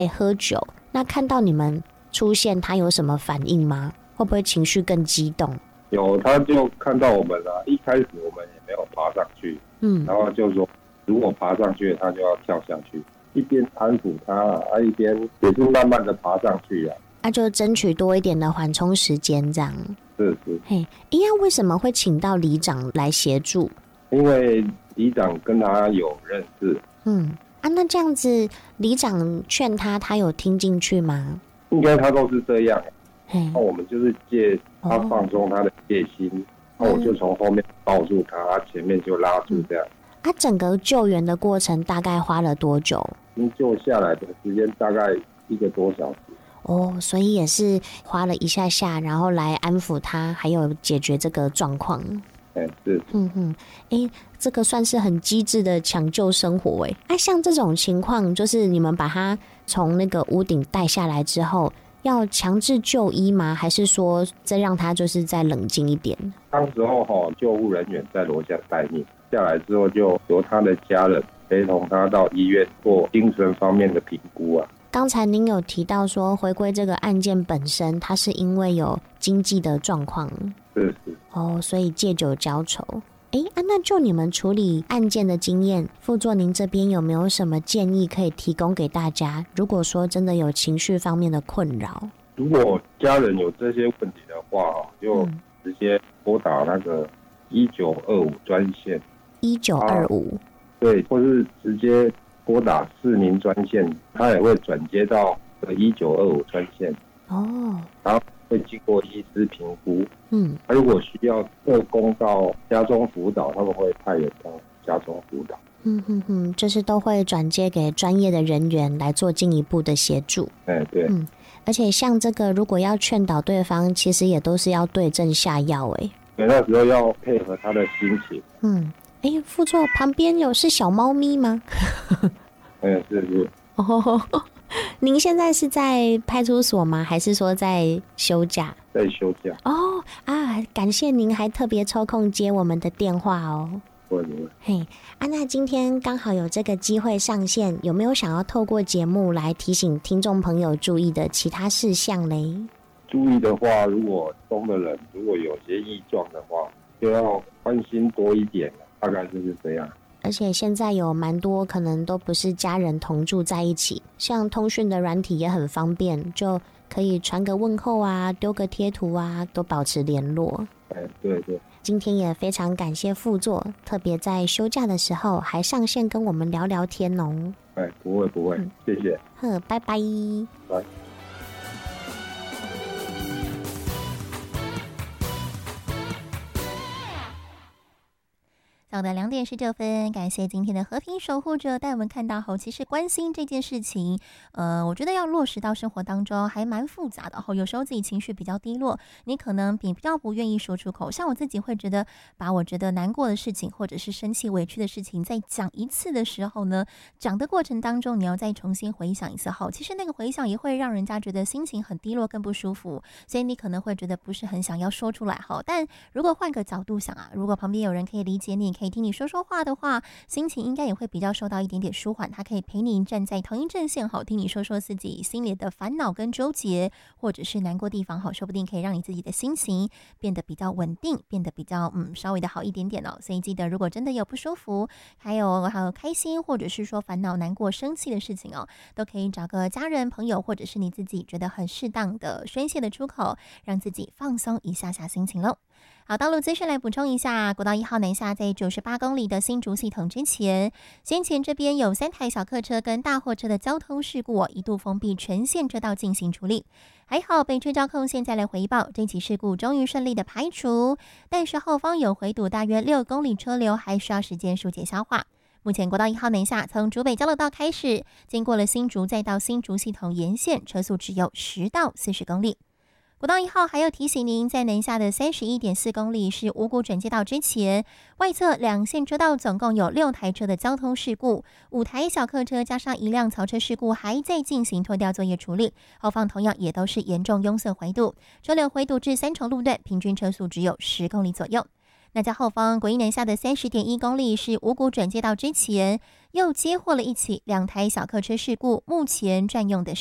喝酒，那看到你们出现，他有什么反应吗？会不会情绪更激动？ 有，他就看到我们了。一开始我们也没有爬上去，然后就说如果爬上去，他就要跳下去，一边安抚他，一边也是慢慢的爬上去啊。 就争取多一点的缓冲时间，这样。 是。 嘿，为什么会请到里长来协助？ 因为里长跟他有认识。 那这样子，里长劝他，他有听进去吗？ 应该他都是这样。那我们就是借他放松他的戒心，我就从后面抱住他，前面就拉住这样。 整个救援的过程大概花了多久？ 救下来的时间大概1个多小时。 所以也是花了一下下，然后来安抚他，还有解决这个状况。 是。 这个算是很机智的抢救生活像这种情况，就是你们把他从那个屋顶带下来之后，要强制就医吗？还是说再让他就是再冷静一点？ 当时候救护人员在楼下待命，下来之后就由他的家人陪同他到医院做精神方面的评估啊。 刚才您有提到说回归这个案件本身，它是因为有经济的状况， 是所以借酒浇愁。那就你们处理案件的经验，副座您这边有没有什么建议可以提供给大家？如果说真的有情绪方面的困扰， 如果家人有这些问题的话，就直接拨打那个1925专线。 1925。 对，或是直接拨打市民专线，他也会转接到1925专线。然后会经过医师评估。他如果需要社工到家中辅导，他们会派人到家中辅导。 就是都会转接给专业的人员来做进一步的协助。 对。 而且像这个，如果要劝导对方，其实也都是要对症下药。 对，那时候要配合他的心情。 副座旁边是小猫咪吗？ 是。 您现在是在派出所吗？还是说在休假？ 在休假。 感谢您还特别抽空接我们的电话哦。那今天刚好有这个机会上线，有没有想要透过节目来提醒听众朋友注意的其他事项嘞？ 注意的话，如果中的人如果有些异状的话，就要关心多一点，大概就是这样。 而且现在有蛮多可能都不是家人同住在一起，像通讯的软体也很方便，就可以传个问候啊，丢个贴图啊，都保持联络。 对。 今天也非常感谢副座，特别在休假的时候还上线跟我们聊聊天哦。 不会，谢谢。 拜拜。 拜。 早的2点19分，感谢今天的和平守护者带我们看到其实关心这件事情，我觉得要落实到生活当中还蛮复杂的有时候自己情绪比较低落，你可能比较不愿意说出口。像我自己会觉得，把我觉得难过的事情或者是生气委屈的事情再讲一次的时候呢，讲的过程当中你要再重新回想一次其实那个回想也会让人家觉得心情很低落更不舒服，所以你可能会觉得不是很想要说出来但如果换个角度想如果旁边有人可以理解你，可以听你说说话的话，心情应该也会比较受到一点点舒缓，他可以陪你站在同一阵线听你说说自己心里的烦恼跟纠结，或者是难过地方说不定可以让你自己的心情变得比较稳定，变得比较稍微的好一点点所以记得如果真的有不舒服，还有开心或者是说烦恼难过生气的事情都可以找个家人朋友，或者是你自己觉得很适当的宣泄的出口，让自己放松一下心情咯。好，道路资讯来补充一下，国道1号南下在98公里的新竹系统之前，先前这边有3台小客车跟大货车的交通事故一度封闭全线车道进行处理。还好北区交控现在来回报，这起事故终于顺利的排除，但是后方有回堵大约6公里车流，还需要时间疏解消化。目前国道1号南下从竹北交流道开始，经过了新竹再到新竹系统沿线，车速只有10到40公里。国道1号还要提醒您，在南下的31.4公里是五股转接道之前，外侧2线车道总共有6台车的交通事故，5台小客车加上1辆槽车事故还在进行拖吊作业处理，后方同样也都是严重拥塞回堵，车流回堵至3重路段，平均车速只有10公里左右。 那在后方国一南下的30.1公里是五股转接道之前，又接获了一起2台小客车事故，目前占用的